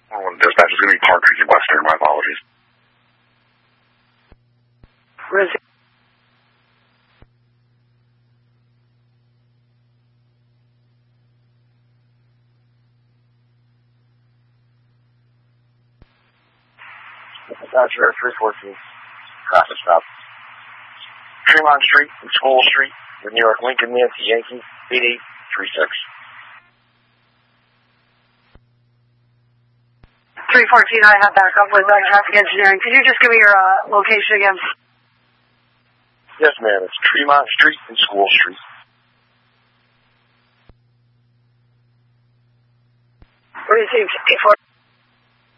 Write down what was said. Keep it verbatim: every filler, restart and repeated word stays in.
Oh, dispatch is going to be Park Creek in Western. My apologies. Where is it? Dispatcher three fourteen. Traffic stop. Tremont Street and School Street with New York Lincoln Nancy Yankee eight eight three six. three fourteen, I have backup with uh, traffic engineering. Could you just give me your uh, location again? Yes, ma'am. It's Tremont Street and School Street. What do you think?